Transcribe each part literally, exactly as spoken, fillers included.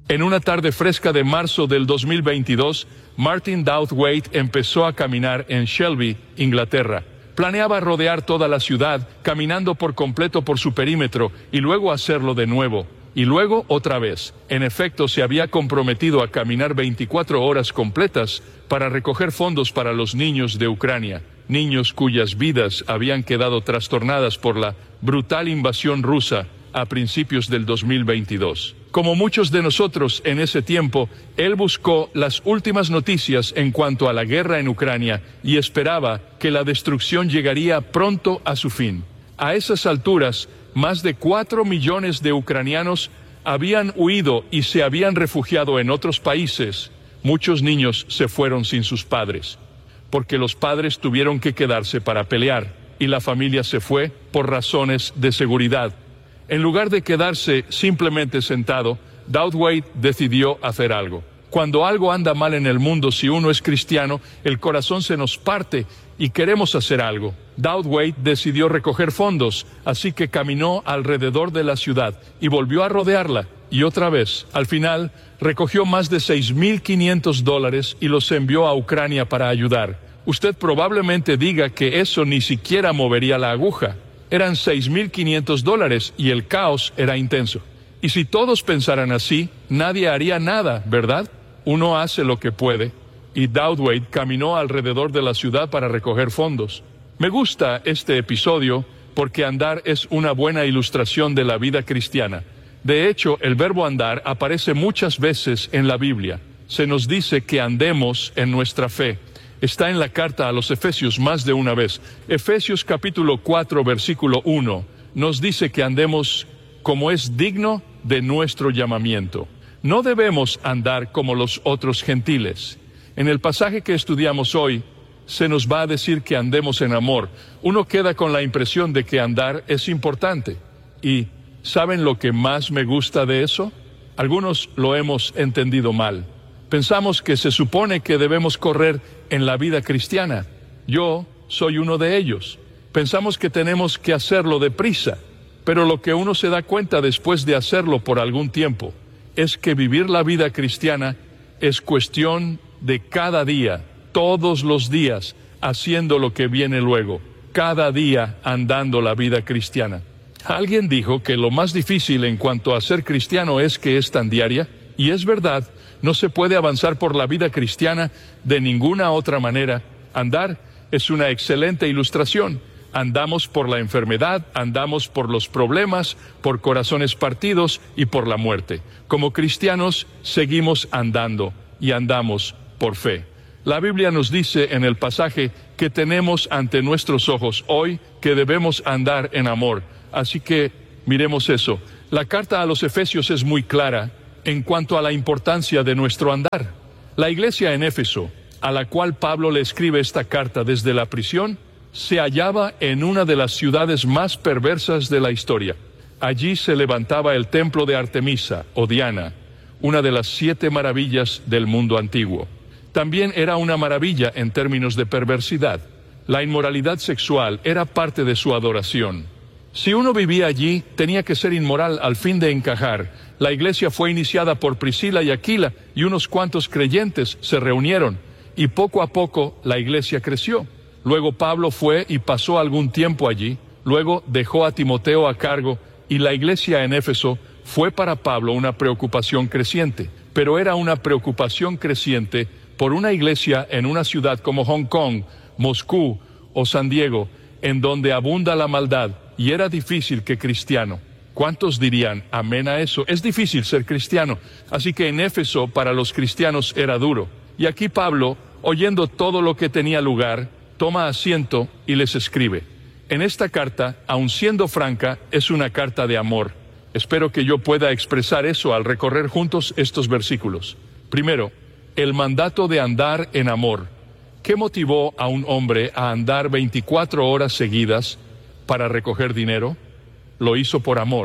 En una tarde fresca de marzo del dos mil veintidós, Martin Douthwaite empezó a caminar en Shelby, Inglaterra. Planeaba rodear toda la ciudad, caminando por completo por su perímetro, y luego hacerlo de nuevo. Y luego otra vez. En efecto, se había comprometido a caminar veinticuatro horas completas para recoger fondos para los niños de Ucrania, niños cuyas vidas habían quedado trastornadas por la brutal invasión rusa a principios del dos mil veintidós. Como muchos de nosotros en ese tiempo, él buscó las últimas noticias en cuanto a la guerra en Ucrania y esperaba que la destrucción llegaría pronto a su fin. A esas alturas, más de cuatro millones de ucranianos habían huido y se habían refugiado en otros países. Muchos niños se fueron sin sus padres, porque los padres tuvieron que quedarse para pelear, y la familia se fue por razones de seguridad. En lugar de quedarse simplemente sentado, Douthwaite decidió hacer algo. Cuando algo anda mal en el mundo, si uno es cristiano, el corazón se nos parte y queremos hacer algo. Douthwaite decidió recoger fondos, así que caminó alrededor de la ciudad y volvió a rodearla. Y otra vez, al final, recogió más de seis mil quinientos dólares y los envió a Ucrania para ayudar. Usted probablemente diga que eso ni siquiera movería la aguja. Eran seis mil quinientos dólares y el caos era intenso. Y si todos pensaran así, nadie haría nada, ¿verdad? Uno hace lo que puede, y Douthwaite caminó alrededor de la ciudad para recoger fondos. Me gusta este episodio porque andar es una buena ilustración de la vida cristiana. De hecho, el verbo andar aparece muchas veces en la Biblia. Se nos dice que andemos en nuestra fe. Está en la carta a los Efesios más de una vez. Efesios capítulo cuatro, versículo uno, nos dice que andemos como es digno de nuestro llamamiento. No debemos andar como los otros gentiles. En el pasaje que estudiamos hoy, se nos va a decir que andemos en amor. Uno queda con la impresión de que andar es importante. ¿Y saben lo que más me gusta de eso? Algunos lo hemos entendido mal. Pensamos que se supone que debemos correr en la vida cristiana. Yo soy uno de ellos. Pensamos que tenemos que hacerlo deprisa, pero lo que uno se da cuenta después de hacerlo por algún tiempo es que vivir la vida cristiana es cuestión de cada día, todos los días, haciendo lo que viene luego, cada día andando la vida cristiana. Alguien dijo que lo más difícil en cuanto a ser cristiano es que es tan diaria, y es verdad. No se puede avanzar por la vida cristiana de ninguna otra manera. Andar es una excelente ilustración. Andamos por la enfermedad, andamos por los problemas, por corazones partidos y por la muerte. Como cristianos seguimos andando y andamos por fe. La Biblia nos dice en el pasaje que tenemos ante nuestros ojos hoy que debemos andar en amor. Así que miremos eso. La carta a los Efesios es muy clara en cuanto a la importancia de nuestro andar. La iglesia en Éfeso, a la cual Pablo le escribe esta carta desde la prisión, se hallaba en una de las ciudades más perversas de la historia. Allí se levantaba el templo de Artemisa, o Diana, una de las siete maravillas del mundo antiguo. También era una maravilla en términos de perversidad. La inmoralidad sexual era parte de su adoración. Si uno vivía allí, tenía que ser inmoral al fin de encajar. La iglesia fue iniciada por Priscila y Aquila, y unos cuantos creyentes se reunieron, y poco a poco la iglesia creció. Luego Pablo fue y pasó algún tiempo allí, luego dejó a Timoteo a cargo, y la iglesia en Éfeso fue para Pablo una preocupación creciente, pero era una preocupación creciente por una iglesia en una ciudad como Hong Kong, Moscú o San Diego, en donde abunda la maldad, y era difícil que cristiano. ¿Cuántos dirían amén a eso? Es difícil ser cristiano. Así que en Éfeso para los cristianos era duro. Y aquí Pablo, oyendo todo lo que tenía lugar, toma asiento y les escribe. En esta carta, aun siendo franca, es una carta de amor. Espero que yo pueda expresar eso al recorrer juntos estos versículos. Primero, el mandato de andar en amor. ¿Qué motivó a un hombre a andar veinticuatro horas seguidas para recoger dinero? Lo hizo por amor.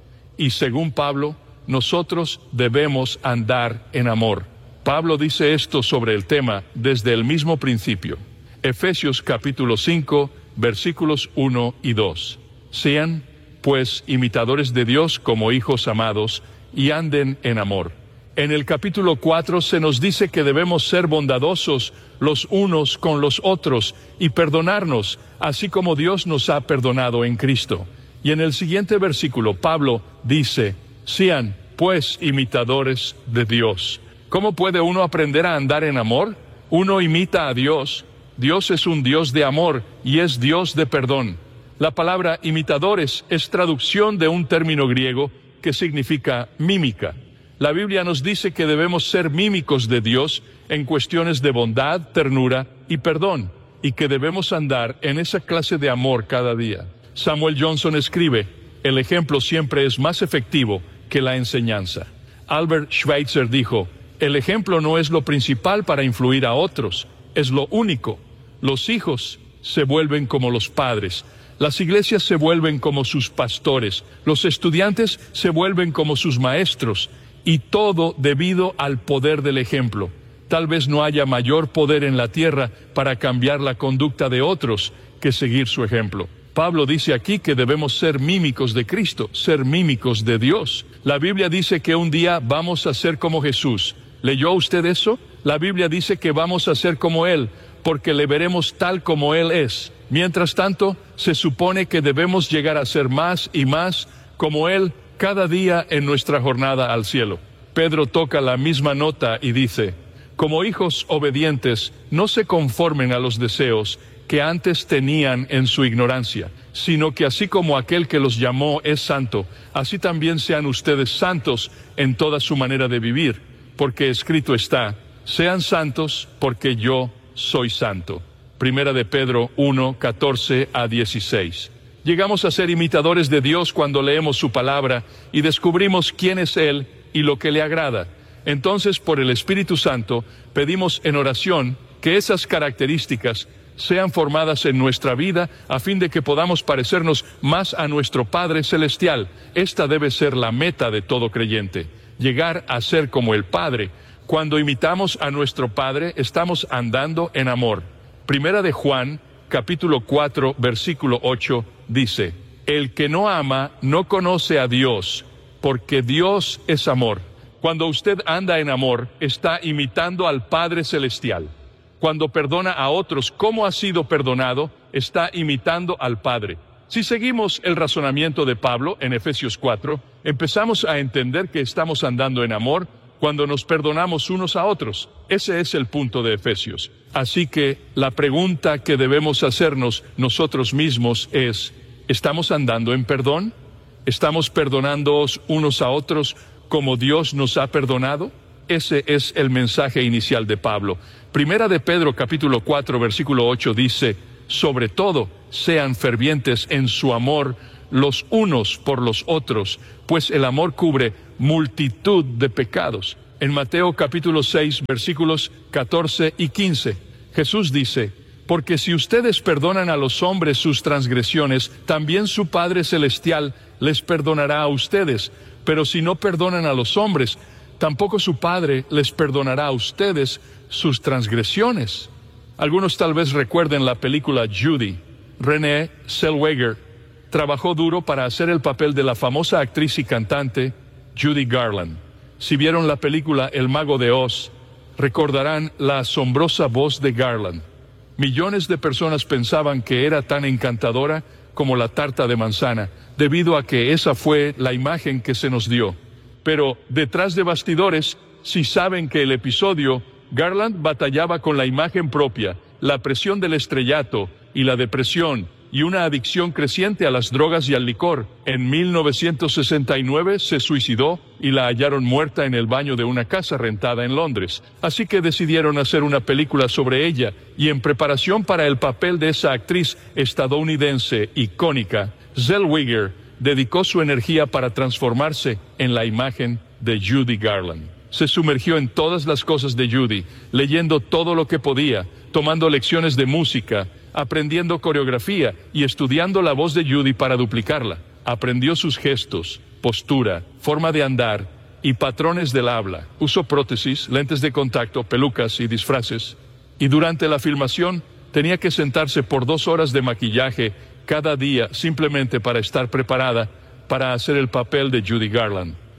Y según Pablo, nosotros debemos andar en amor. Pablo dice esto sobre el tema desde el mismo principio. Efesios capítulo cinco, versículos uno y dos. Sean, pues, imitadores de Dios como hijos amados, y anden en amor. En el capítulo cuatro se nos dice que debemos ser bondadosos los unos con los otros y perdonarnos, así como Dios nos ha perdonado en Cristo. Y en el siguiente versículo, Pablo dice, sean, pues, imitadores de Dios. ¿Cómo puede uno aprender a andar en amor? Uno imita a Dios. Dios es un Dios de amor y es Dios de perdón. La palabra imitadores es traducción de un término griego que significa mímica. La Biblia nos dice que debemos ser mímicos de Dios en cuestiones de bondad, ternura y perdón, y que debemos andar en esa clase de amor cada día. Samuel Johnson escribe, el ejemplo siempre es más efectivo que la enseñanza. Albert Schweitzer dijo, el ejemplo no es lo principal para influir a otros, es lo único. Los hijos se vuelven como los padres, las iglesias se vuelven como sus pastores, los estudiantes se vuelven como sus maestros, y todo debido al poder del ejemplo. Tal vez no haya mayor poder en la tierra para cambiar la conducta de otros que seguir su ejemplo. Pablo dice aquí que debemos ser mímicos de Cristo, ser mímicos de Dios. La Biblia dice que un día vamos a ser como Jesús. ¿Leyó usted eso? La Biblia dice que vamos a ser como Él, porque le veremos tal como Él es. Mientras tanto, se supone que debemos llegar a ser más y más como Él cada día en nuestra jornada al cielo. Pedro toca la misma nota y dice, como hijos obedientes, no se conformen a los deseos que antes tenían en su ignorancia, sino que así como aquel que los llamó es santo, así también sean ustedes santos en toda su manera de vivir, porque escrito está, sean santos porque yo soy santo. Primera de Pedro uno, catorce a dieciséis. Llegamos a ser imitadores de Dios cuando leemos su palabra y descubrimos quién es Él y lo que le agrada. Entonces, por el Espíritu Santo, pedimos en oración que esas características sean formadas en nuestra vida a fin de que podamos parecernos más a nuestro Padre Celestial. Esta debe ser la meta de todo creyente, llegar a ser como el Padre. Cuando imitamos a nuestro Padre, estamos andando en amor. Primera de Juan, capítulo cuatro, versículo ocho, dice, el que no ama no conoce a Dios, porque Dios es amor. Cuando usted anda en amor, está imitando al Padre Celestial. Cuando perdona a otros como ha sido perdonado, está imitando al Padre. Si seguimos el razonamiento de Pablo en Efesios cuatro, empezamos a entender que estamos andando en amor cuando nos perdonamos unos a otros. Ese es el punto de Efesios. Así que la pregunta que debemos hacernos nosotros mismos es, ¿estamos andando en perdón? ¿Estamos perdonándoos unos a otros como Dios nos ha perdonado? Ese es el mensaje inicial de Pablo. Primera de Pedro, capítulo cuatro, versículo ocho, dice, sobre todo, sean fervientes en su amor los unos por los otros, pues el amor cubre multitud de pecados. En Mateo capítulo seis, versículos catorce y quince, Jesús dice, porque si ustedes perdonan a los hombres sus transgresiones, también su Padre Celestial les perdonará a ustedes. Pero si no perdonan a los hombres, tampoco su Padre les perdonará a ustedes sus transgresiones. Algunos tal vez recuerden la película Judy. Renée Zellweger trabajó duro para hacer el papel de la famosa actriz y cantante Judy Garland. Si vieron la película El Mago de Oz, recordarán la asombrosa voz de Garland. Millones de personas pensaban que era tan encantadora como la tarta de manzana, debido a que esa fue la imagen que se nos dio. Pero detrás de bastidores, si saben que el episodio, Garland batallaba con la imagen propia, la presión del estrellato y la depresión, y una adicción creciente a las drogas y al licor. En mil novecientos sesenta y nueve se suicidó y la hallaron muerta en el baño de una casa rentada en Londres. Así que decidieron hacer una película sobre ella, y en preparación para el papel de esa actriz estadounidense icónica, Zellweger dedicó su energía para transformarse en la imagen de Judy Garland. Se sumergió en todas las cosas de Judy, leyendo todo lo que podía, tomando lecciones de música, aprendiendo coreografía y estudiando la voz de Judy para duplicarla. Aprendió sus gestos, postura, forma de andar y patrones del habla. Usó prótesis, lentes de contacto, pelucas y disfraces. Y durante la filmación tenía que sentarse por dos horas de maquillaje cada día simplemente para estar preparada para hacer el papel de Judy Garland.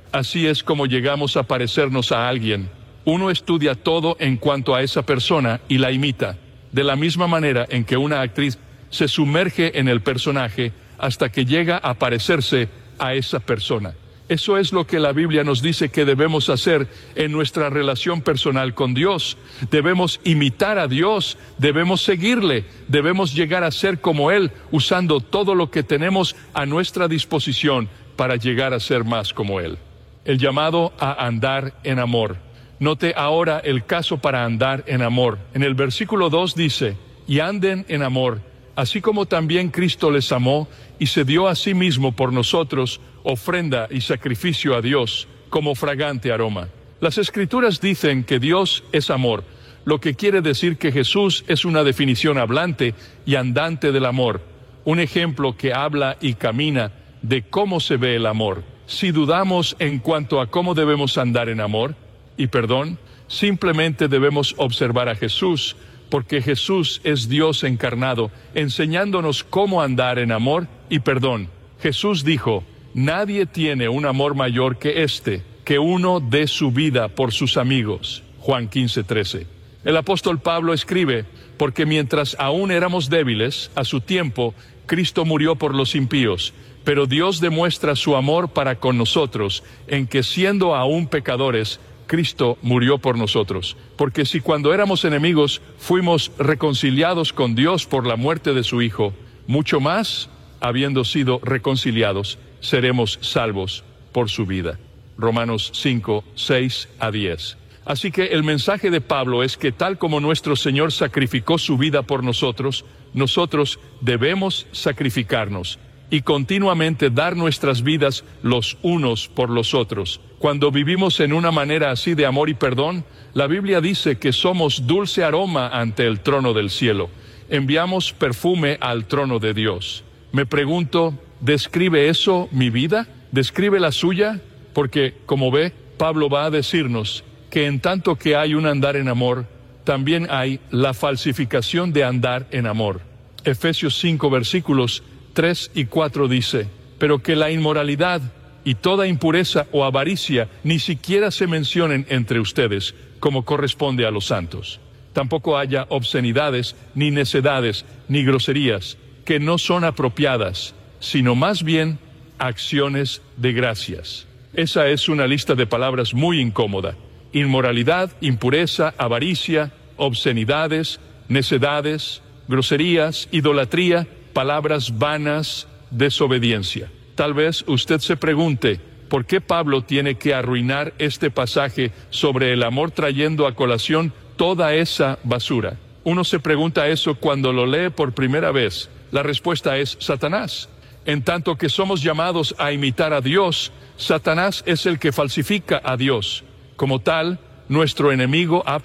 Así es como llegamos a parecernos a alguien. Uno estudia todo en cuanto a esa persona y la imita, de la misma manera en que una actriz se sumerge en el personaje hasta que llega a parecerse a esa persona. Eso es lo que la Biblia nos dice que debemos hacer en nuestra relación personal con Dios. Debemos imitar a Dios, debemos seguirle, debemos llegar a ser como Él, usando todo lo que tenemos a nuestra disposición para llegar a ser más como Él. El llamado a andar en amor. Note ahora el caso para andar en amor. En el versículo dos dice, y anden en amor, así como también Cristo les amó y se dio a sí mismo por nosotros, ofrenda y sacrificio a Dios, como fragante aroma. Las Escrituras dicen que Dios es amor, lo que quiere decir que Jesús es una definición hablante y andante del amor, un ejemplo que habla y camina de cómo se ve el amor. Si dudamos en cuanto a cómo debemos andar en amor y perdón, simplemente debemos observar a Jesús, porque Jesús es Dios encarnado, enseñándonos cómo andar en amor y perdón. Jesús dijo, nadie tiene un amor mayor que este, que uno dé su vida por sus amigos. Juan quince, trece. El apóstol Pablo escribe, porque mientras aún éramos débiles, a su tiempo, Cristo murió por los impíos, pero Dios demuestra su amor para con nosotros, en que siendo aún pecadores, Cristo murió por nosotros. Porque si cuando éramos enemigos fuimos reconciliados con Dios por la muerte de su Hijo, mucho más, habiendo sido reconciliados, seremos salvos por su vida. Romanos cinco, seis a diez. Así que el mensaje de Pablo es que tal como nuestro Señor sacrificó su vida por nosotros, nosotros debemos sacrificarnos y continuamente dar nuestras vidas los unos por los otros. Cuando vivimos en una manera así de amor y perdón, la Biblia dice que somos dulce aroma ante el trono del cielo. Enviamos perfume al trono de Dios. Me pregunto, ¿describe eso mi vida? ¿Describe la suya? Porque, como ve, Pablo va a decirnos que en tanto que hay un andar en amor, también hay la falsificación de andar en amor. Efesios cinco versículos tres y cuatro dice, pero que la inmoralidad y toda impureza o avaricia ni siquiera se mencionen entre ustedes, como corresponde a los santos. Tampoco haya obscenidades, ni necedades, ni groserías, que no son apropiadas, sino más bien acciones de gracias. Esa es una lista de palabras muy incómoda. Inmoralidad, impureza, avaricia, obscenidades, necedades, groserías, idolatría, palabras vanas, desobediencia. Tal vez usted se pregunte, ¿por qué Pablo tiene que arruinar este pasaje sobre el amor trayendo a colación toda esa basura? Uno se pregunta eso cuando lo lee por primera vez. La respuesta es Satanás. En tanto que somos llamados a imitar a Dios, Satanás es el que falsifica a Dios. Como tal, nuestro enemigo ha